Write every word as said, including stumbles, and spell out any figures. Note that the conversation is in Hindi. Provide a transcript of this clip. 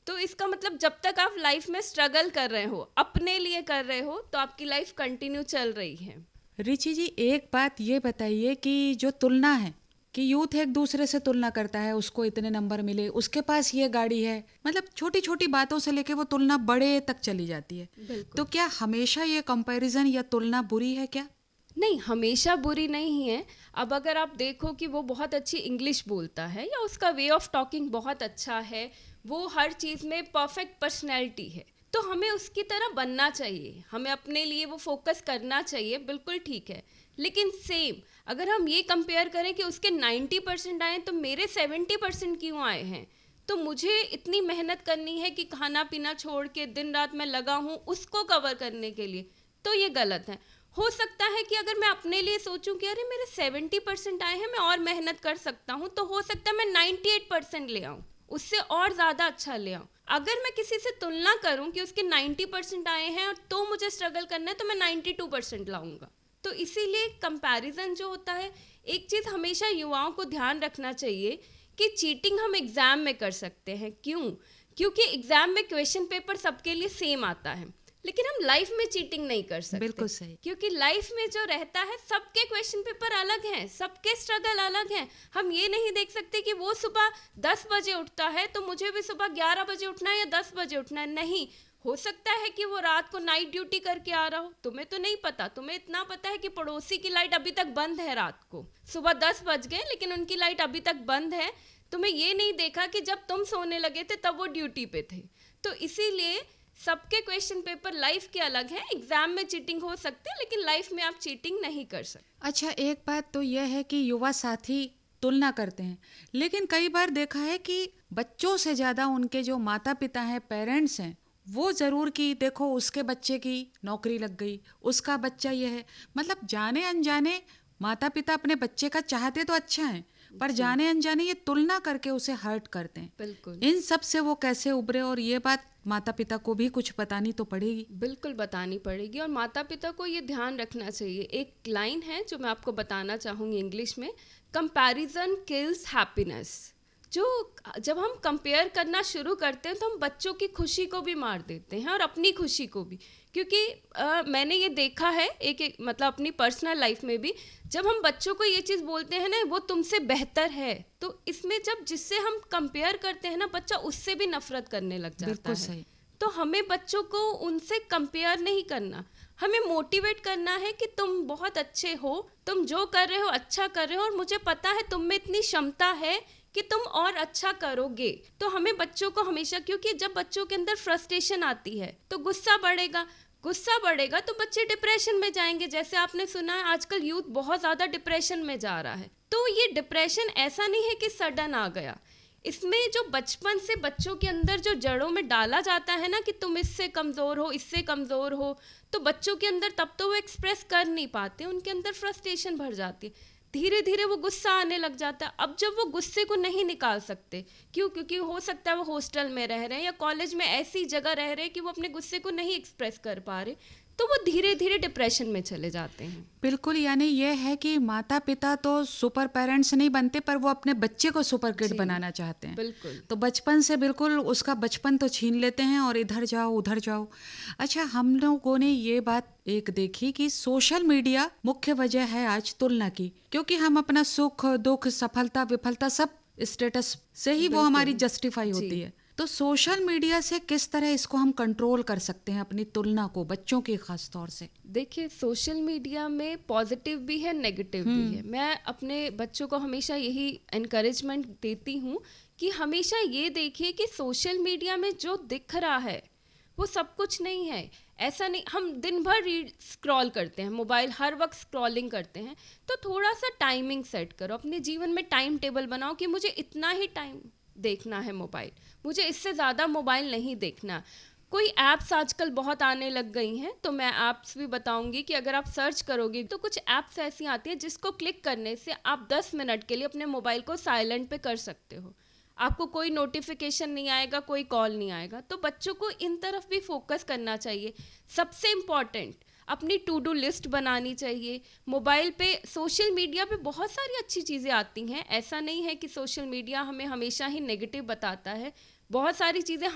तो इसका मतलब जब तक आप लाइफ में स्ट्रगल कर रहे हो, अपने लिए कर रहे हो, तो आपकी लाइफ कंटिन्यू चल रही है। रिची जी, एक बात ये बताइए कि जो तुलना है कि यूथ एक दूसरे से तुलना करता है, उसको इतने नंबर मिले, उसके पास ये गाड़ी है, मतलब छोटी छोटी बातों से लेके वो तुलना बड़े तक चली जाती है। तो बिल्कुल। क्या हमेशा ये कंपैरिजन या तुलना बुरी है क्या? नहीं, हमेशा बुरी नहीं है। अब अगर आप देखो कि वो बहुत अच्छी इंग्लिश बोलता है या उसका वे ऑफ टॉकिंग बहुत अच्छा है, वो हर चीज़ में परफेक्ट पर्सनैलिटी है, तो हमें उसकी तरह बनना चाहिए, हमें अपने लिए वो फोकस करना चाहिए, बिल्कुल ठीक है। लेकिन सेम अगर हम ये कंपेयर करें कि उसके नाइन्टी परसेंट आए तो मेरे सेवेंटी परसेंट क्यों आए हैं, तो मुझे इतनी मेहनत करनी है कि खाना पीना छोड़ के दिन रात मैं लगा हूँ उसको कवर करने के लिए, तो ये गलत है। हो सकता है कि अगर मैं अपने लिए सोचूं कि अरे मेरे सेवेंटी परसेंट आए हैं, मैं और मेहनत कर सकता हूँ, तो हो सकता है मैं नाइन्टी एट परसेंट ले आऊँ, उससे और ज़्यादा अच्छा ले आऊँ। अगर मैं किसी से तुलना करूं कि उसके नाइन्टी परसेंट आए हैं और तो मुझे स्ट्रगल करना है, तो मैं नाइन्टी टू परसेंट लाऊंगा। तो इसीलिए कंपैरिजन जो होता है, एक चीज़ हमेशा युवाओं को ध्यान रखना चाहिए कि चीटिंग हम एग्ज़ाम में कर सकते हैं। क्यों? क्योंकि एग्ज़ाम में क्वेश्चन पेपर सबके लिए सेम आता है, लेकिन हम लाइफ में चीटिंग नहीं कर सकते। बिल्कुल सही। क्योंकि लाइफ में जो रहता है, सबके क्वेश्चन पेपर अलग हैं, सबके स्ट्रगल अलग हैं। हम ये नहीं देख सकते कि वो सुबह दस बजे उठता है तो मुझे भी सुबह ग्यारह बजे उठना है या दस बजे उठना है। नहीं, हो सकता है कि वो रात को नाइट ड्यूटी करके आ रहा हो, तुम्हें तो नहीं पता। तुम्हें इतना पता है कि पड़ोसी की लाइट अभी तक बंद है, रात को सुबह दस बज गए लेकिन उनकी लाइट अभी तक बंद है। तुम्हें ये नहीं देखा कि जब तुम सोने लगे थे तब वो ड्यूटी पे थे। तो इसीलिए सबके क्वेश्चन पेपर लाइफ के अलग हैं। एग्जाम में चीटिंग हो सकती है, लेकिन लाइफ में आप चीटिंग नहीं कर सकते। अच्छा, एक बात तो यह है कि युवा साथी तुलना करते हैं, लेकिन कई बार देखा है कि बच्चों से ज़्यादा उनके जो माता पिता हैं, पेरेंट्स हैं, वो ज़रूर कि देखो उसके बच्चे की नौकरी लग गई, उसका बच्चा ये है, मतलब जाने अनजाने माता पिता अपने बच्चे का चाहते तो अच्छा है, पर जाने अनजाने ये तुलना करके उसे हर्ट करते हैं। बिल्कुल इन सब से वो कैसे उभरे, और ये बात माता पिता को भी कुछ बतानी तो पड़ेगी। बिल्कुल बतानी पड़ेगी, और माता पिता को ये ध्यान रखना चाहिए। एक लाइन है जो मैं आपको बताना चाहूँगी इंग्लिश में, कंपैरिजन किल्स हैप्पीनेस। जो जब हम कंपेयर करना शुरू करते हैं तो हम बच्चों की खुशी को भी मार देते हैं और अपनी खुशी को भी। क्योंकि आ, मैंने ये देखा है एक, एक मतलब अपनी पर्सनल लाइफ में भी, जब हम बच्चों को ये चीज़ बोलते हैं ना वो तुमसे बेहतर है, तो इसमें जब जिससे हम कंपेयर करते हैं ना, बच्चा उससे भी नफरत करने लग जाता बिल्कुल है। सही। तो हमें बच्चों को उनसे कंपेयर नहीं करना, हमें मोटिवेट करना है कि तुम बहुत अच्छे हो, तुम जो कर रहे हो अच्छा कर रहे हो, और मुझे पता है तुम में इतनी क्षमता है कि तुम और अच्छा करोगे। तो हमें बच्चों को हमेशा, क्योंकि जब बच्चों के अंदर फ्रस्ट्रेशन आती है तो गुस्सा बढ़ेगा, गुस्सा बढ़ेगा तो बच्चे डिप्रेशन में जाएंगे। जैसे आपने सुना है आजकल यूथ बहुत ज़्यादा डिप्रेशन में जा रहा है। तो ये डिप्रेशन ऐसा नहीं है कि सडन आ गया, इसमें जो बचपन से बच्चों के अंदर जो जड़ों में डाला जाता है ना कि तुम इससे कमज़ोर हो, इससे कमज़ोर हो, तो बच्चों के अंदर तब तो वो एक्सप्रेस कर नहीं पाते, उनके अंदर फ्रस्ट्रेशन भर जाती है, धीरे धीरे वो गुस्सा आने लग जाता है। अब जब वो गुस्से को नहीं निकाल सकते, क्यों? क्योंकि हो सकता है वो हॉस्टल में रह रहे हैं या कॉलेज में ऐसी जगह रह रहे हैं कि वो अपने गुस्से को नहीं एक्सप्रेस कर पा रहे, तो वो धीरे धीरे डिप्रेशन में चले जाते हैं। बिल्कुल, यानी ये है कि माता पिता तो सुपर पेरेंट्स नहीं बनते, पर वो अपने बच्चे को सुपर किड बनाना चाहते हैं। बिल्कुल। तो बचपन से बिल्कुल उसका बचपन तो छीन लेते हैं और इधर जाओ उधर जाओ। अच्छा, हम लोगों ने ये बात एक देखी कि सोशल मीडिया मुख्य वजह है आज तुलना की, क्योंकि हम अपना सुख दुख सफलता विफलता सब स्टेटस से ही वो हमारी जस्टिफाई होती है। तो सोशल मीडिया से किस तरह इसको हम कंट्रोल कर सकते हैं, अपनी तुलना को, बच्चों की खास तौर से? देखिए, सोशल मीडिया में पॉजिटिव भी है, नेगेटिव भी है। मैं अपने बच्चों को हमेशा यही एनकरेजमेंट देती हूँ कि हमेशा ये देखिए कि सोशल मीडिया में जो दिख रहा है वो सब कुछ नहीं है। ऐसा नहीं, हम दिन भर रील स्क्रॉल करते हैं, मोबाइल हर वक्त स्क्रॉलिंग करते हैं, तो थोड़ा सा टाइमिंग सेट करो, अपने जीवन में टाइम टेबल बनाओ कि मुझे इतना ही टाइम देखना है मोबाइल, मुझे इससे ज़्यादा मोबाइल नहीं देखना। कोई ऐप्स आजकल बहुत आने लग गई हैं, तो मैं ऐप्स भी बताऊंगी कि अगर आप सर्च करोगे तो कुछ ऐप्स ऐसी आती हैं जिसको क्लिक करने से आप दस मिनट के लिए अपने मोबाइल को साइलेंट पे कर सकते हो, आपको कोई नोटिफिकेशन नहीं आएगा, कोई कॉल नहीं आएगा। तो बच्चों को इन तरफ भी फोकस करना चाहिए। सबसे इम्पॉर्टेंट, अपनी टू डू लिस्ट बनानी चाहिए। मोबाइल पे सोशल मीडिया पे बहुत सारी अच्छी चीज़ें आती हैं, ऐसा नहीं है कि सोशल मीडिया हमें हमेशा ही नेगेटिव बताता है। बहुत सारी चीज़ें